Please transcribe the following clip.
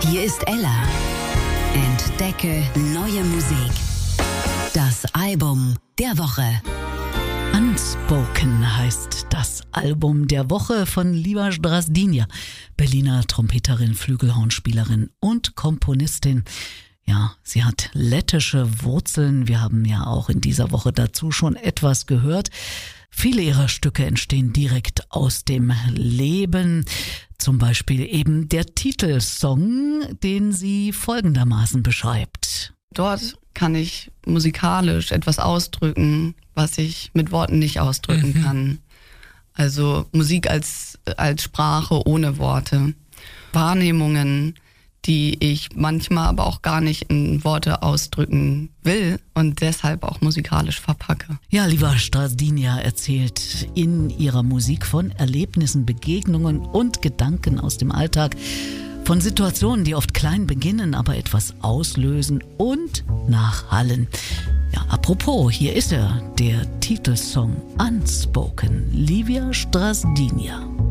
Hier ist Ella. Entdecke neue Musik. Das Album der Woche. Unspoken heißt das Album der Woche von Liva Strazdinja, Berliner Trompeterin, Flügelhornspielerin und Komponistin. Ja, sie hat lettische Wurzeln. Wir haben ja auch in dieser Woche dazu schon etwas gehört. Viele ihrer Stücke entstehen direkt aus dem Leben. Zum Beispiel eben der Titelsong, den sie folgendermaßen beschreibt. Dort kann ich musikalisch etwas ausdrücken, was ich mit Worten nicht ausdrücken kann. Also Musik als Sprache ohne Worte. Wahrnehmungen, die ich manchmal aber auch gar nicht in Worte ausdrücken will und deshalb auch musikalisch verpacke. Ja, Liva Strazdinja erzählt in ihrer Musik von Erlebnissen, Begegnungen und Gedanken aus dem Alltag, von Situationen, die oft klein beginnen, aber etwas auslösen und nachhallen. Ja, apropos, hier ist er, der Titelsong Unspoken, Liva Strazdinja.